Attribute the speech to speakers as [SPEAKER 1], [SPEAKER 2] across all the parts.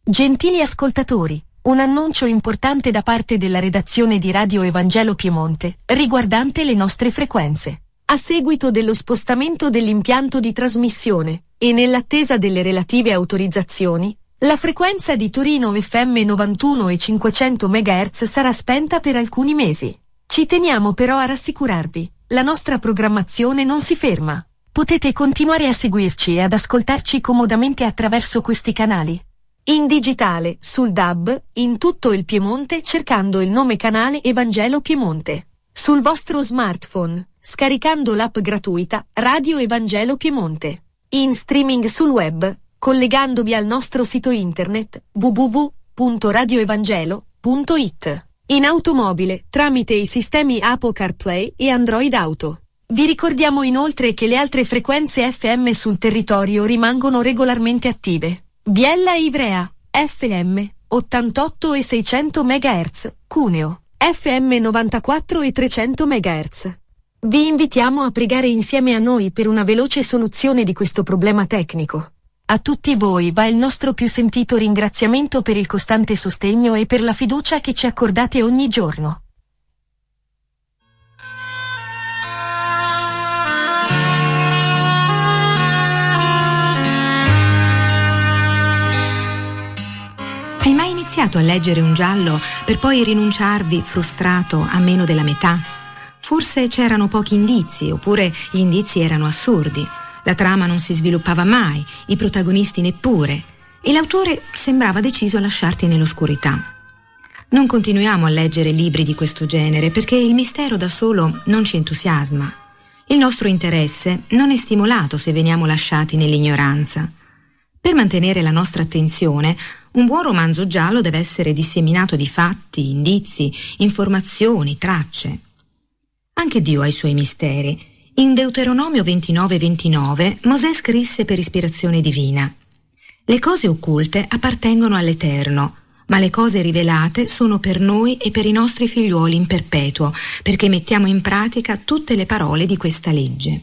[SPEAKER 1] Gentili ascoltatori, un annuncio importante da parte della redazione di Radio Evangelo Piemonte, riguardante le nostre frequenze. A seguito dello spostamento dell'impianto di trasmissione, e nell'attesa delle relative autorizzazioni, la frequenza di Torino FM 91 e 500 MHz sarà spenta per alcuni mesi. Ci teniamo però a rassicurarvi, la nostra programmazione non si ferma. Potete continuare a seguirci e ad ascoltarci comodamente attraverso questi canali. In digitale, sul DAB, in tutto il Piemonte cercando il nome canale Evangelo Piemonte. Sul vostro smartphone, scaricando l'app gratuita Radio Evangelo Piemonte. In streaming sul web, collegandovi al nostro sito internet www.radioevangelo.it. In automobile, tramite i sistemi Apple CarPlay e Android Auto. Vi ricordiamo inoltre che le altre frequenze FM sul territorio rimangono regolarmente attive. Biella e Ivrea, FM, 88 e 600 MHz, Cuneo, FM 94 e 300 MHz. Vi invitiamo a pregare insieme a noi per una veloce soluzione di questo problema tecnico. A tutti voi va il nostro più sentito ringraziamento per il costante sostegno e per la fiducia che ci accordate ogni giorno.
[SPEAKER 2] Hai mai iniziato a leggere un giallo per poi rinunciarvi frustrato a meno della metà? Forse c'erano pochi indizi, oppure gli indizi erano assurdi. La trama non si sviluppava mai, i protagonisti neppure, e l'autore sembrava deciso a lasciarti nell'oscurità. Non continuiamo a leggere libri di questo genere perché il mistero da solo non ci entusiasma. Il nostro interesse non è stimolato se veniamo lasciati nell'ignoranza. Per mantenere la nostra attenzione, un buon romanzo giallo deve essere disseminato di fatti, indizi, informazioni, tracce. Anche Dio ha i suoi misteri. In Deuteronomio 29:29 Mosè scrisse per ispirazione divina: «Le cose occulte appartengono all'Eterno, ma le cose rivelate sono per noi e per i nostri figliuoli in perpetuo, perché mettiamo in pratica tutte le parole di questa legge».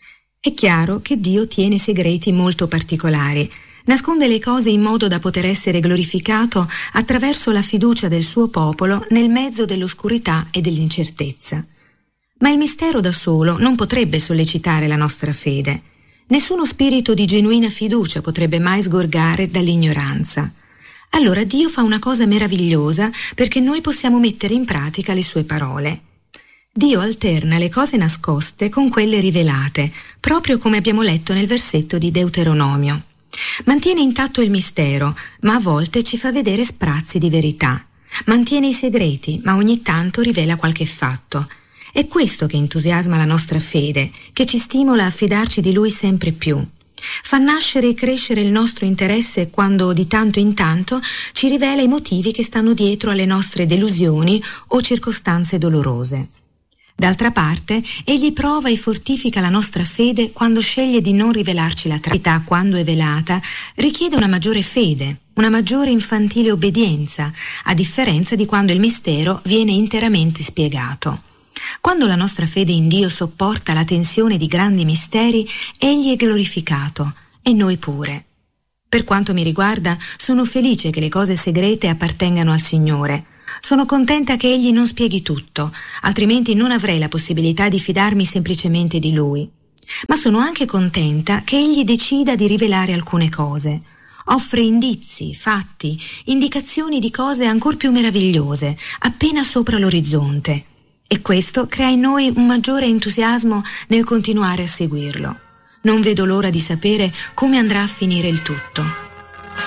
[SPEAKER 2] È chiaro che Dio tiene segreti molto particolari. Nasconde le cose in modo da poter essere glorificato attraverso la fiducia del suo popolo nel mezzo dell'oscurità e dell'incertezza. Ma il mistero da solo non potrebbe sollecitare la nostra fede. Nessuno spirito di genuina fiducia potrebbe mai sgorgare dall'ignoranza. Allora Dio fa una cosa meravigliosa perché noi possiamo mettere in pratica le sue parole. Dio alterna le cose nascoste con quelle rivelate, proprio come abbiamo letto nel versetto di Deuteronomio. Mantiene intatto il mistero, ma a volte ci fa vedere sprazzi di verità. Mantiene i segreti, ma ogni tanto rivela qualche fatto. È questo che entusiasma la nostra fede, che ci stimola a fidarci di Lui sempre più. Fa nascere e crescere il nostro interesse quando di tanto in tanto ci rivela i motivi che stanno dietro alle nostre delusioni o circostanze dolorose. D'altra parte, Egli prova e fortifica la nostra fede quando sceglie di non rivelarci la verità quando è velata, richiede una maggiore fede, una maggiore infantile obbedienza, a differenza di quando il mistero viene interamente spiegato. Quando la nostra fede in Dio sopporta la tensione di grandi misteri, Egli è glorificato, e noi pure. Per quanto mi riguarda, sono felice che le cose segrete appartengano al Signore. Sono contenta che Egli non spieghi tutto, altrimenti non avrei la possibilità di fidarmi semplicemente di Lui. Ma sono anche contenta che Egli decida di rivelare alcune cose. Offre indizi, fatti, indicazioni di cose ancor più meravigliose, appena sopra l'orizzonte. E questo crea in noi un maggiore entusiasmo nel continuare a seguirlo. Non vedo l'ora di sapere come andrà a finire il tutto.